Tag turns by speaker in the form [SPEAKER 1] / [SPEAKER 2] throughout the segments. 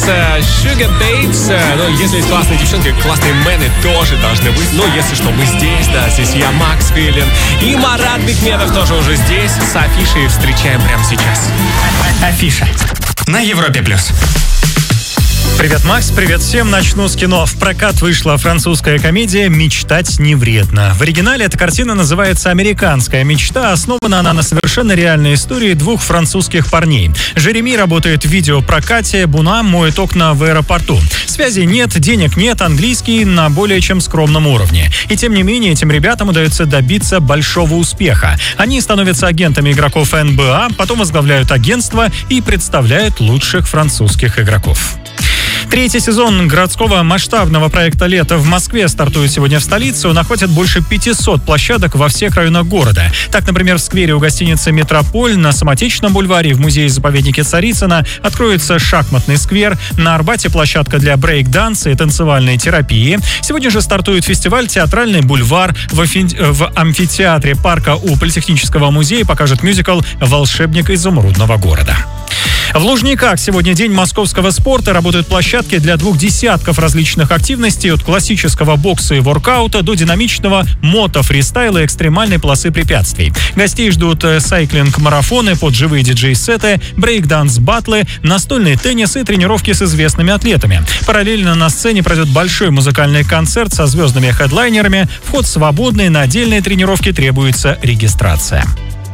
[SPEAKER 1] Sugar Babes. Ну, если есть классные девчонки, классные мены тоже должны быть. Ну, если что, мы здесь, да, здесь я, Макс Филин. И Марат Бекметов тоже уже здесь. С афишей встречаем прямо сейчас.
[SPEAKER 2] Афиша на Европе+. Привет, Макс, привет всем. Начну с кино. В прокат вышла французская комедия «Мечтать не вредно». В оригинале эта картина называется «Американская мечта». Основана она на совершенно реальной истории двух французских парней. Жереми работает в видеопрокате, Буна моет окна в аэропорту. Связи нет, денег нет, английский на более чем скромном уровне. И тем не менее, этим ребятам удается добиться большого успеха. Они становятся агентами игроков НБА, потом возглавляют агентство и представляют лучших французских игроков. Третий сезон городского масштабного проекта «Лето» в Москве стартует сегодня в столице. Он охватит больше 500 площадок во всех районах города. Так, например, в сквере у гостиницы «Метрополь», на Самотечном бульваре, в музее-заповеднике Царицына откроется шахматный сквер. На Арбате площадка для брейк-данса и танцевальной терапии. Сегодня же стартует фестиваль «Театральный бульвар». В амфитеатре парка у Политехнического музея покажет мюзикл «Волшебник изумрудного города». В Лужниках сегодня день московского спорта. Работают площадки для 20 различных активностей, от классического бокса и воркаута до динамичного мото-фристайла и экстремальной полосы препятствий. Гостей ждут сайклинг-марафоны под живые диджей-сеты, брейк-данс-баттлы, настольный теннис и тренировки с известными атлетами. Параллельно на сцене пройдет большой музыкальный концерт со звездными хедлайнерами. Вход свободный, на отдельные тренировки требуется регистрация.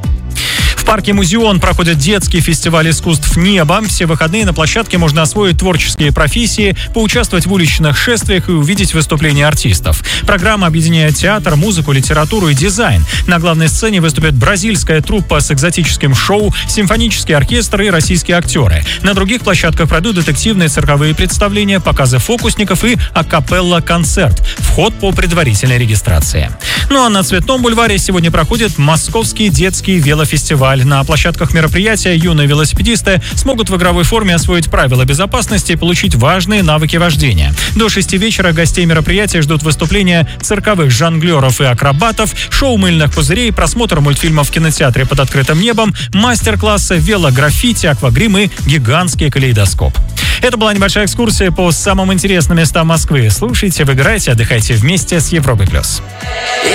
[SPEAKER 2] В парке «Музеон» проходит детский фестиваль искусств «Небо». Все выходные на площадке можно освоить творческие профессии, поучаствовать в уличных шествиях и увидеть выступления артистов. Программа объединяет театр, музыку, литературу и дизайн. На главной сцене выступит бразильская труппа с экзотическим шоу, симфонический оркестр и российские актеры. На других площадках пройдут детективные цирковые представления, показы фокусников и акапелла-концерт. Вход по предварительной регистрации. Ну а на Цветном бульваре сегодня проходит Московский детский велофестиваль. На площадках мероприятия юные велосипедисты смогут в игровой форме освоить правила безопасности и получить важные навыки вождения. До 6 вечера гостей мероприятия ждут выступления цирковых жонглеров и акробатов, шоу мыльных пузырей, просмотр мультфильмов в кинотеатре под открытым небом, мастер-классы, велограффити, аквагрим и гигантский калейдоскоп. Это была небольшая экскурсия по самым интересным местам Москвы. Слушайте, выбирайте, отдыхайте вместе с Европой+.